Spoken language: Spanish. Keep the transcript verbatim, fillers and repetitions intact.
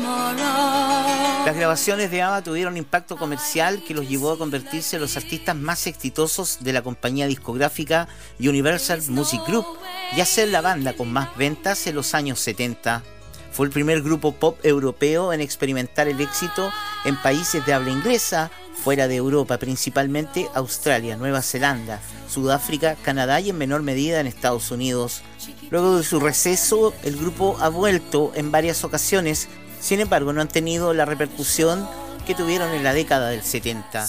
Las grabaciones de ABBA tuvieron un impacto comercial que los llevó a convertirse en los artistas más exitosos de la compañía discográfica Universal Music Group y a ser la banda con más ventas en los años setenta. Fue el primer grupo pop europeo en experimentar el éxito en países de habla inglesa, fuera de Europa, principalmente Australia, Nueva Zelanda, Sudáfrica, Canadá y en menor medida en Estados Unidos. Luego de su receso, el grupo ha vuelto en varias ocasiones, sin embargo no han tenido la repercusión que tuvieron en la década del setenta.